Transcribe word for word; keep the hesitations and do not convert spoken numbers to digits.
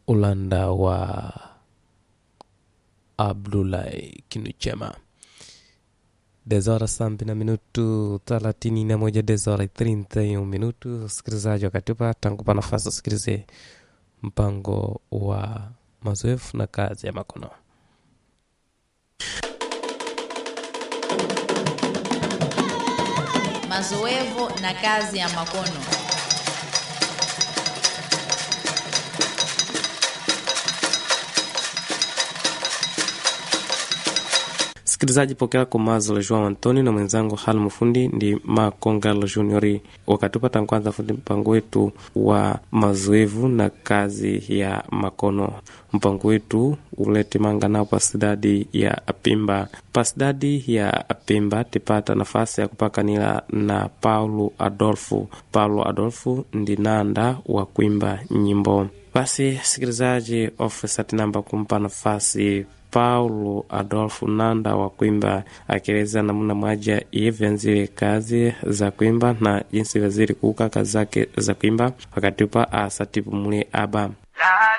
ulanda wa Abdullahi Kinuchema. Dezora sambi na minutu thelathini na moja, dezora thelathini na moja minutu. Sikilizaji wakatupa tangu nafasi sikilize mpango wa mazoefu na kazi ya makono. Mazoevu na kazi ya makono. Sikilizaji, pokea kumazo la João Antoni na mwenzangu Hal Mufundi ndi Makongalo Juniori. Wakatupa tankwanza fundi mpango wetu wa mazoevu na kazi ya makono. Mpango wetu ulete mangana pasidadi ya Apimba. Pasidadi ya Apimba tipata nafasi ya kupakanila na Paulo Adolfo. Paulo Adolfo ndi nanda wa kuimba nyimbo. Basi sikilizaji, ofisa tinamba kumpa nafasi Paulo Adolfo Nanda wa kuimba, akieleza namna moja ivenzi kazi za kuimba na jinsi vaziri kuka kazi zake za kuimba. Wakati pa asatipu mule aba.